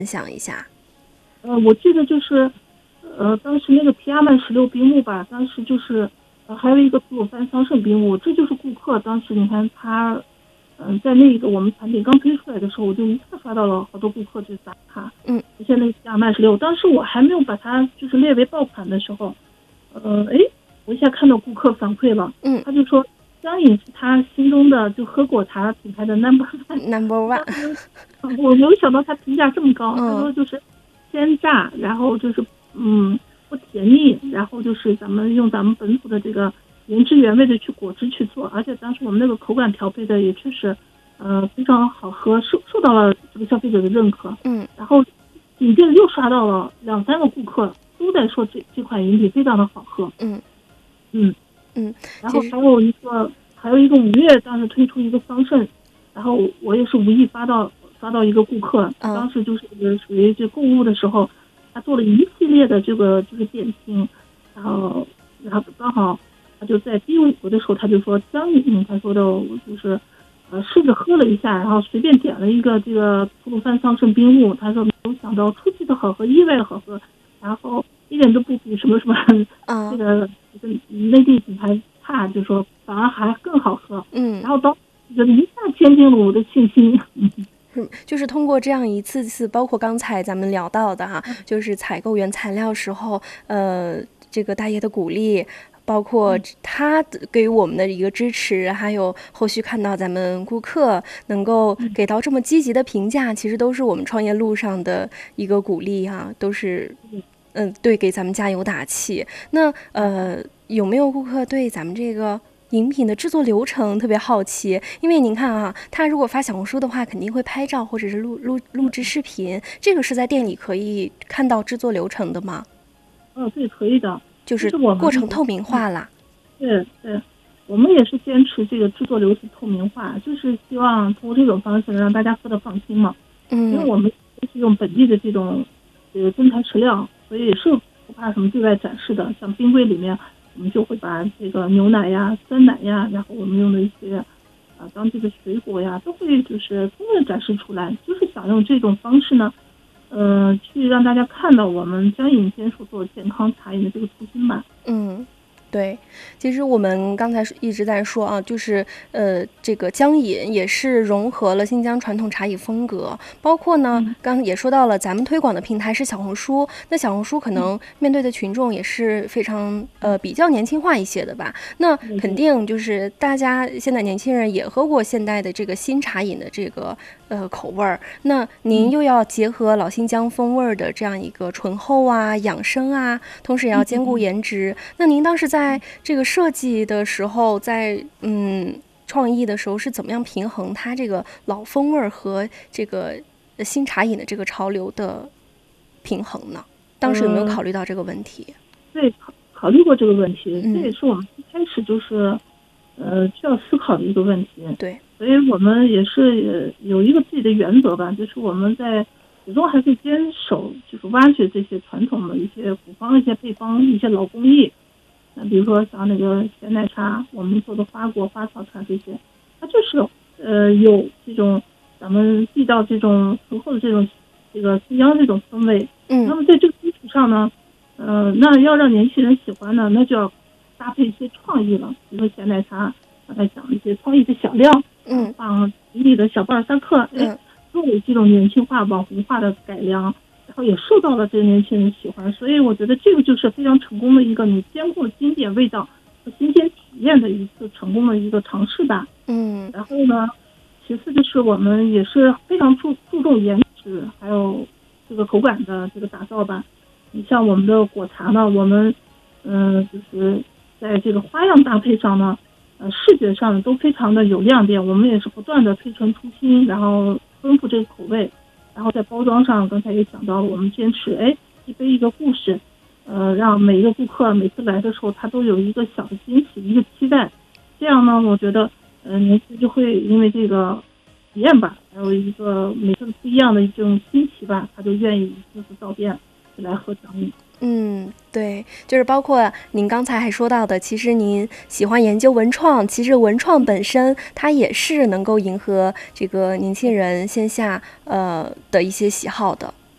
分享一下。 我记得就是，当时那个皮亚曼16冰木吧，当时就是，还有一个吐鲁番桑葚冰木，这就是顾客当时你看他，在那个我们产品刚推出来的时候，我就一下刷到了好多顾客就打卡，而且那个皮亚曼16，当时我还没有把它就是列为爆款的时候，我一下看到顾客反馈了，他就说江饮是他心中的就喝果茶品牌的 number one，我没有想到他评价这么高，他说就是鲜榨，然后就是不甜腻，然后就是咱们用咱们本土的这个原汁原味的去果汁去做，而且当时我们那个口感调配的也确实非常好喝，受到了这个消费者的认可。然后紧接着又刷到了2-3个顾客都在说这款饮品非常的好喝。然后还有一个5月当时推出一个桑葚，然后我也是无意刷到一个顾客，当时就是属于这购物的时候，他做了一系列的这个就是点心，然后刚好他就在低谷的时候他就说江饮，他说的就是试着喝了一下，然后随便点了一个这个吐鲁番桑葚冰木，他说没有想到出奇的好喝，意外的好喝，然后一点都不比什么这个内地品牌差，就说反而还更好喝。然后觉得一下坚定了我的信心。 就是通过这样一次次，包括刚才咱们聊到的哈，就是采购原材料时候，这个大爷的鼓励，包括他给予我们的一个支持，还有后续看到咱们顾客能够给到这么积极的评价，其实都是我们创业路上的一个鼓励哈，都是对，给咱们加油打气。那有没有顾客对咱们这个饮品的制作流程特别好奇？因为您看啊，他如果发小红书的话，肯定会拍照或者是录制视频，这个是在店里可以看到制作流程的吗？ 对，可以的， 就是过程透明化啦。 对，我们也是坚持这个制作流程透明化，就是希望通过这种方式让大家喝得放心嘛。因为我们是用本地的这种真材实料，所以是不怕什么对外展示的。像冰柜里面，我们就会把这个牛奶呀、酸奶呀，然后我们用的一些当地的水果呀，都会就是充分展示出来，就是想用这种方式呢，去让大家看到我们江饮坚守做健康茶饮的这个初心吧。 对，其实我们刚才一直在说啊，就是这个江饮也是融合了新疆传统茶饮风格，包括呢，刚刚也说到了咱们推广的平台是小红书，那小红书可能面对的群众也是非常比较年轻化一些的吧，那肯定就是大家现在年轻人也喝过现代的这个新茶饮的这个口味儿，那您又要结合老新疆风味的这样一个醇厚啊、养生啊，同时也要兼顾颜值，那您当时在这个设计的时候，在创意的时候是怎么样平衡它这个老风味和这个新茶饮的这个潮流的平衡呢？当时有没有考虑到这个问题？ 对，考虑过这个问题，这也是我们一开始就是需要思考的一个问题。 对， 所以我们也是有一个自己的原则吧，就是我们在始终还是坚守，就是挖掘这些传统的一些古方、一些配方、一些老工艺。那比如说像那个咸奶茶，我们做的花果、花草茶这些，它就是有这种咱们地道这种醇厚的这个新疆这种风味。那么在这个基础上呢，那要让年轻人喜欢呢，那就要搭配一些创意了，比如说咸奶茶，刚才讲一些创意的小料，放吉利的小棒3克，作为这种年轻化、网红化的改良。然后也受到了这个年轻人喜欢，所以我觉得这个就是非常成功的一个你兼顾经典味道和新鲜体验的一次成功的一个尝试吧。然后呢，其次就是我们也是非常注重颜值，还有这个口感的这个打造吧。你像我们的果茶呢，我们就是在这个花样搭配上呢，视觉上都非常的有亮点。我们也是不断的推陈出新，然后丰富这个口味。然后在包装上，刚才也讲到了，我们坚持一杯一个故事，让每一个顾客每次来的时候，他都有一个小的惊喜，一个期待。这样呢，我觉得年轻人就会因为这个体验吧，还有一个每次不一样的这种新奇吧，他就愿意一次次到店来喝江饮。 对，就是包括您刚才还说到的，其实您喜欢研究文创，其实文创本身它也是能够迎合这个年轻人线下的一些喜好的。